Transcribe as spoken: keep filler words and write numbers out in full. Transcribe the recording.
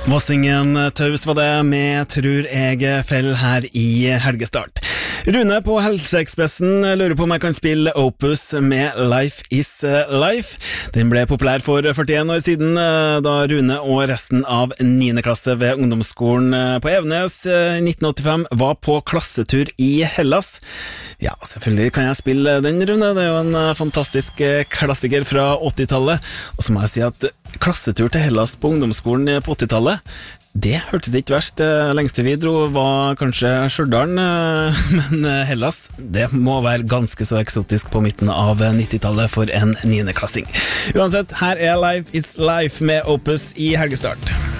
Vassingen Taus var det med Tror jeg fell her i helgestart. Rune på Helseekspressen lurer på om jeg kan spille Opus med Life is Life. Den ble populær for førtien år siden, da Rune og resten av niende klasse ved ungdomsskolen på Evenes i nitten åttifem var på klassetur i Hellas. Ja, selvfølgelig kan jeg spille den, Rune. Det er jo en fantastisk klassiker fra åttitallet. Og så må jeg si at klassetur til Hellas på ungdomsskolen på åttitallet, det hørtes ikke verst. Lengste vi dro var kanskje Stjørdal, men Hellas, det må være ganske så eksotisk på midten av nittitallet for en niendeklassing. Uansett, her er Life is Life med Opus i helgestart.